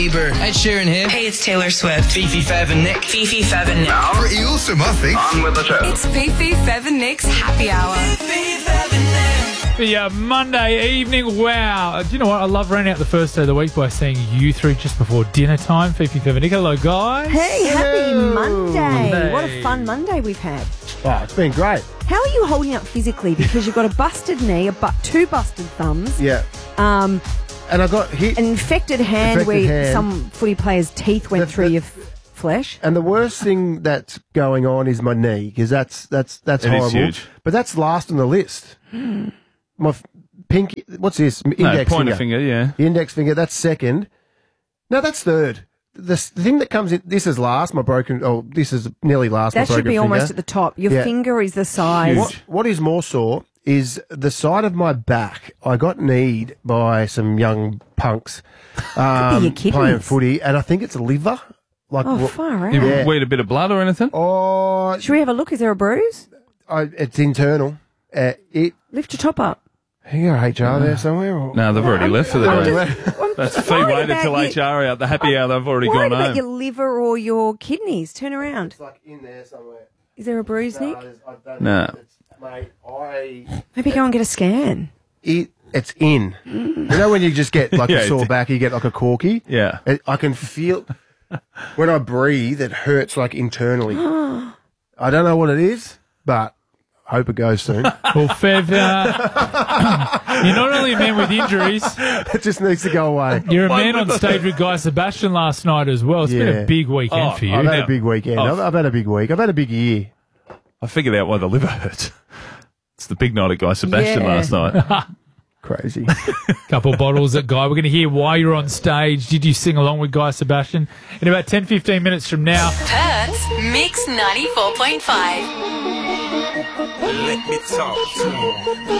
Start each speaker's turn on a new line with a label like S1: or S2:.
S1: Bieber, Ed Sheeran here.
S2: Hey, it's Taylor Swift.
S1: Fifi, Fev and Nick.
S2: Fifi, Fev and Nick.
S3: Pretty awesome, I think.
S4: On with the show.
S2: It's Fifi, Fev and Nick's Happy Hour. Fifi, Fev and Nick.
S5: Yeah, Monday evening. Wow. Do you know what? I love running out the first day of the week by seeing you three just before dinner time. Fifi, Fev and Nick. Hello, guys.
S6: Hey, happy Monday.
S5: Monday.
S6: What a fun Monday we've had.
S7: Oh, it's been great.
S6: How are you holding up physically? Because you've got a busted knee, two busted thumbs,
S7: Yeah. And I got hit.
S6: an infected hand
S7: Infected
S6: where
S7: hand.
S6: some footy player's teeth went through your flesh.
S7: And the worst thing that's going on is my knee, because that's
S4: It
S7: horrible.
S4: is huge.
S7: But that's last on the list. My pinky, what's this? Index
S4: pointer finger, yeah.
S7: The index finger, that's second. No, that's third. The thing that comes in, this is last, this is nearly last, my
S6: That should
S7: broken
S6: be
S7: finger.
S6: almost at the top. Your
S7: Yeah.
S6: finger is the size.
S4: Huge.
S7: What is more sore is the side of my back. I got kneed by some young punks
S6: your kidneys.
S7: playing footy, and I think it's liver. Like,
S6: Oh, far out.
S4: You
S7: Yeah.
S4: weed a bit of blood or anything?
S7: oh,
S6: Should we have a look? Is there a bruise?
S7: it's internal.
S6: Lift your top up.
S7: You got HR there somewhere? Or?
S4: No, they've already left for the day. That's
S6: I'm
S4: fee
S6: worried
S4: waited till
S6: about you.
S4: HR out. The happy hour, they've already
S6: Worried
S4: gone
S6: about
S4: home.
S6: your liver or your kidneys. Turn around.
S7: It's like in there somewhere.
S6: Is there a bruise, Nick?
S7: I don't
S4: No.
S7: know. Mate,
S6: Maybe go and get a scan.
S7: it's in. You know when you just get like
S4: Yeah,
S7: a sore
S4: it's-
S7: back, you get like a corky?
S4: Yeah.
S7: I can feel, when I breathe, it hurts like internally. I don't know what it is, but I hope it goes soon.
S5: Well, Fev, you're not only a man with injuries,
S7: It just needs to go away.
S5: you're a man on stage with Guy Sebastian last night as well. It's been
S7: Yeah.
S5: a big weekend
S4: Oh,
S5: for you.
S7: I've had
S4: now-
S7: a big weekend.
S4: Oh.
S7: I've had a big week. I've had a big year.
S4: I figured out why the liver hurts. It's the big night at Guy Sebastian
S6: Yeah.
S4: last night.
S7: Crazy.
S5: Couple bottles at Guy. We're going to hear why you're on stage. Did you sing along with Guy Sebastian? In about 10, 15 minutes from now.
S2: Perth's Mix 94.5.
S3: Let me talk to you.